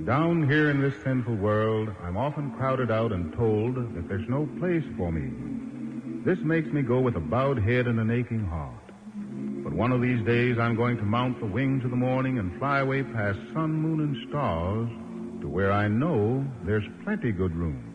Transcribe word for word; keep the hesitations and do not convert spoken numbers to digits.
Down here in this sinful world, I'm often crowded out and told that there's no place for me. This makes me go with a bowed head and an aching heart. But one of these days, I'm going to mount the wings of the morning and fly away past sun, moon, and stars to where I know there's plenty good room.